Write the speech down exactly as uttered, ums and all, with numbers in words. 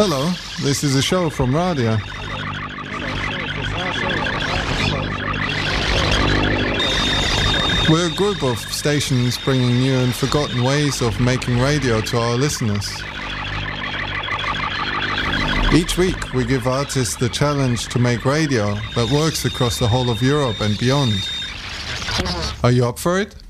Hello, this is a show from Radia. We're a group of stations bringing new and forgotten ways of making radio to our listeners. Each week we give artists the challenge to make radio that works across the whole of Europe and beyond. Are you up for it?